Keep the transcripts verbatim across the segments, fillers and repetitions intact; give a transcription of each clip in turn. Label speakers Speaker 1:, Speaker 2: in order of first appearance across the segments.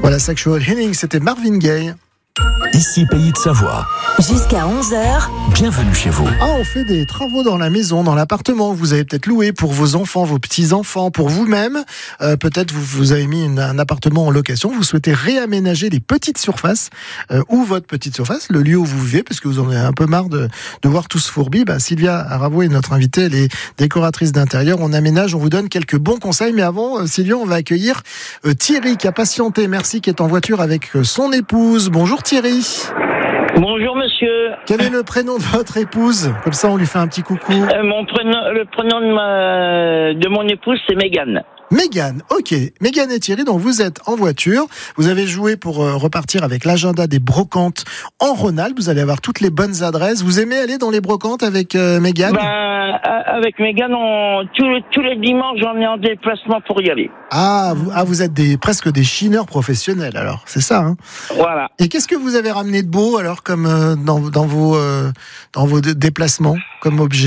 Speaker 1: Voilà, Sexual Healing, c'était Marvin Gaye.
Speaker 2: Ici Pays de Savoie.
Speaker 3: Jusqu'à onze heures.
Speaker 2: Bienvenue chez vous.
Speaker 1: Ah, on fait des travaux dans la maison, dans l'appartement. Vous avez peut-être loué pour vos enfants, vos petits-enfants, pour vous-même. Euh, peut-être vous, vous avez mis une, un appartement en location. Vous souhaitez réaménager les petites surfaces euh, ou votre petite surface, le lieu où vous vivez, parce que vous en avez un peu marre de, de voir tout ce fourbi. Bah, Sylvia Aravo est notre invitée. Elle est décoratrice d'intérieur. On aménage, on vous donne quelques bons conseils. Mais avant, euh, Sylvia, on va accueillir euh, Thierry qui a patienté. Merci, qui est en voiture avec euh, son épouse. Bonjour Thierry.
Speaker 4: Bonjour monsieur.
Speaker 1: Quel est le prénom de votre épouse ? Comme ça, on lui fait un petit coucou.
Speaker 4: Euh, mon prénom, le prénom de, ma, de mon épouse, c'est Mégane.
Speaker 1: Mégane, ok. Mégane et Thierry, donc vous êtes en voiture. Vous avez joué pour euh, repartir avec l'agenda des brocantes en Rhône-Alpes. Vous allez avoir toutes les bonnes adresses. Vous aimez aller dans les brocantes avec euh, Mégane ?
Speaker 4: Ben, avec Mégane, on, tous, les, tous les dimanches, on est en déplacement pour y aller.
Speaker 1: Ah, vous, ah, vous êtes des, presque des chineurs professionnels, alors. C'est ça, hein ?
Speaker 4: Voilà.
Speaker 1: Et qu'est-ce que vous avez ramené de beau, alors, comme euh, dans, dans vos, euh, dans vos dé- déplacements, comme objet ?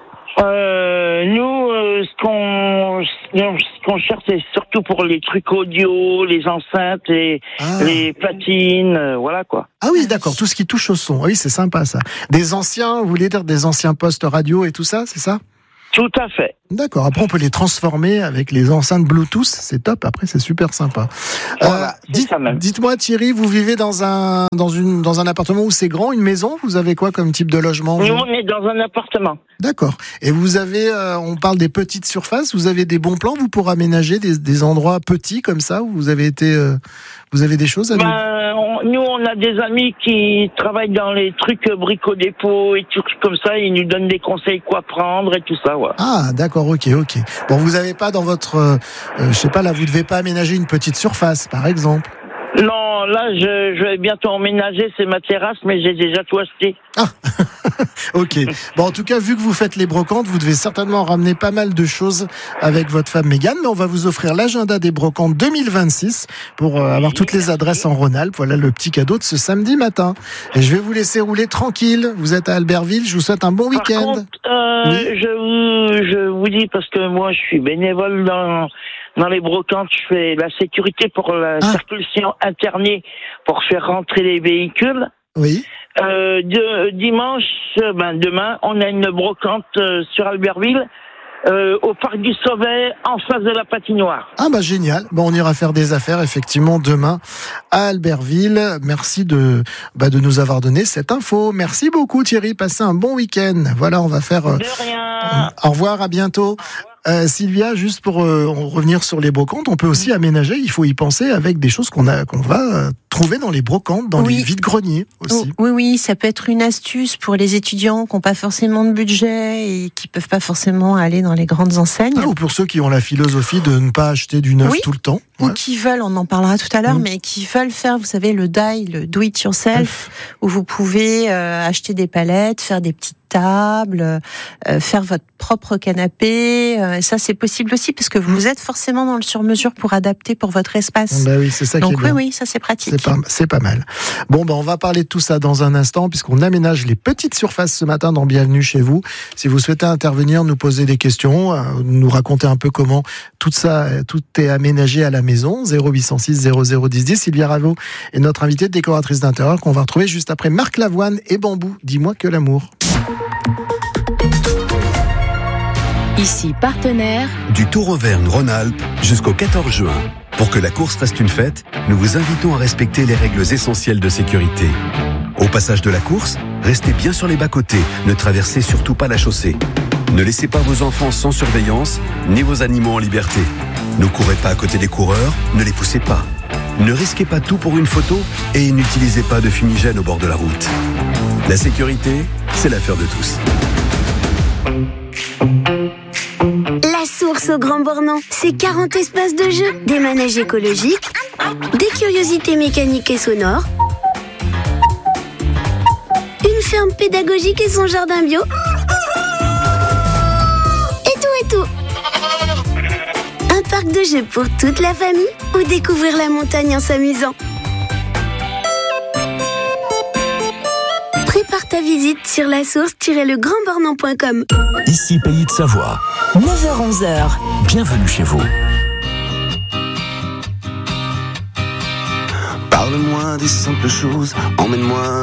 Speaker 4: Euh, nous, euh, ce qu'on ce qu'on cherche, c'est surtout pour les trucs audio, les enceintes, les,
Speaker 1: Ah.
Speaker 4: les platines, euh, voilà quoi.
Speaker 1: Ah oui, d'accord, tout ce qui touche au son. Ah oui, c'est sympa, ça. Des anciens, vous voulez dire des anciens postes radio et tout ça, c'est ça ?
Speaker 4: Tout à fait.
Speaker 1: D'accord, après on peut les transformer avec les enceintes Bluetooth, c'est top, après c'est super sympa.
Speaker 4: Voilà, c'est
Speaker 1: dites,
Speaker 4: ça même.
Speaker 1: Dites-moi Thierry, vous vivez dans un, dans, une, dans un appartement où c'est grand, une maison ? Vous avez quoi comme type de logement ?
Speaker 4: Nous,
Speaker 1: vous
Speaker 4: on est dans un appartement.
Speaker 1: D'accord, et vous avez, euh, on parle des petites surfaces, vous avez des bons plans, vous pour aménager des, des endroits petits comme ça, où vous avez été, euh, vous avez des choses à nous...
Speaker 4: Ben, on, nous, on a des amis qui travaillent dans les trucs brico-dépôt et tout comme ça, ils nous donnent des conseils quoi prendre et tout ça, ouais.
Speaker 1: Ah, d'accord, ok, ok. Bon, vous avez pas dans votre, euh, euh, je sais pas, là, vous devez pas aménager une petite surface, par exemple.
Speaker 4: Non, là, je, je vais bientôt emménager, c'est ma terrasse, mais j'ai déjà tout acheté.
Speaker 1: Ah, ok. Bon, en tout cas, vu que vous faites les brocantes, vous devez certainement ramener pas mal de choses avec votre femme Mégane, mais on va vous offrir l'agenda des brocantes deux mille vingt-six pour euh, avoir toutes les adresses en Rhône-Alpes. Voilà le petit cadeau de ce samedi matin. Et je vais vous laisser rouler tranquille. Vous êtes à Albertville. Je vous souhaite un bon
Speaker 4: Par
Speaker 1: week-end.
Speaker 4: contre, euh,
Speaker 1: Oui.
Speaker 4: je, vous, je vous dis, parce que moi, je suis bénévole dans, dans les brocantes, je fais la sécurité pour la
Speaker 1: Ah.
Speaker 4: circulation internée, pour faire rentrer les véhicules.
Speaker 1: Oui.
Speaker 4: Euh, de, dimanche, euh, ben, demain, on a une brocante euh, sur Albertville, euh, au parc du Sauvet, en face de la patinoire.
Speaker 1: Ah bah génial. Bon, on ira faire des affaires effectivement demain à Albertville. Merci de bah, de nous avoir donné cette info. Merci beaucoup Thierry. Passez un bon week-end. Voilà, on va faire. euh,
Speaker 4: De rien.
Speaker 1: Au revoir, à bientôt. Euh, Sylvia, juste pour euh, revenir sur les brocantes, on peut aussi aménager, il faut y penser avec des choses qu'on a, qu'on va euh, trouver dans les brocantes, dans
Speaker 5: Oui.
Speaker 1: les vides-greniers aussi.
Speaker 5: Oui, oui, ça peut être une astuce pour les étudiants qui n'ont pas forcément de budget et qui peuvent pas forcément aller dans les grandes enseignes.
Speaker 1: Ah, ou pour ceux qui ont la philosophie de ne pas acheter du neuf
Speaker 5: Oui.
Speaker 1: tout le temps.
Speaker 5: Ou
Speaker 1: Ouais.
Speaker 5: qui veulent, on en parlera tout à l'heure,
Speaker 1: Mm.
Speaker 5: mais qui veulent faire, vous savez, le die, le do it yourself, où vous pouvez euh, acheter des palettes, faire des petites tables, euh, faire votre propre canapé. Euh, ça, c'est possible aussi parce que vous êtes forcément dans le sur-mesure pour adapter pour votre espace.
Speaker 1: Bah oui, c'est ça
Speaker 5: Donc
Speaker 1: qui est
Speaker 5: oui,
Speaker 1: bien.
Speaker 5: oui, ça c'est pratique.
Speaker 1: C'est pas, c'est pas mal. Bon, ben, on va parler de tout ça dans un instant, puisqu'on aménage les petites surfaces ce matin dans Bienvenue chez vous. Si vous souhaitez intervenir, nous poser des questions, euh, nous raconter un peu comment tout ça, euh, tout est aménagé à la maison. zéro huit cent six zéro zéro dix dix. Sylvia Aravo est notre invitée décoratrice d'intérieur qu'on va retrouver juste après Marc Lavoine et Bambou. Dis-moi que l'amour.
Speaker 3: Ici partenaire.
Speaker 2: Du Tour Auvergne-Rhône-Alpes jusqu'au quatorze juin. Pour que la course reste une fête, nous vous invitons à respecter les règles essentielles de sécurité. Au passage de la course, restez bien sur les bas-côtés, ne traversez surtout pas la chaussée. Ne laissez pas vos enfants sans surveillance, ni vos animaux en liberté. Ne courez pas à côté des coureurs, ne les poussez pas. Ne risquez pas tout pour une photo et n'utilisez pas de fumigène au bord de la route. La sécurité, c'est l'affaire de tous.
Speaker 6: La source au Grand Bornand, c'est quarante espaces de jeu, des manèges écologiques, des curiosités mécaniques et sonores, une ferme pédagogique et son jardin bio, et tout et tout. Un parc de jeux pour toute la famille ou découvrir la montagne en s'amusant. Prépare ta visite sur la source tiret le grand bornand point com.
Speaker 2: Ici Pays de Savoie.
Speaker 3: neuf heures onze.
Speaker 2: Bienvenue chez vous.
Speaker 7: Parle-moi des simples choses, emmène-moi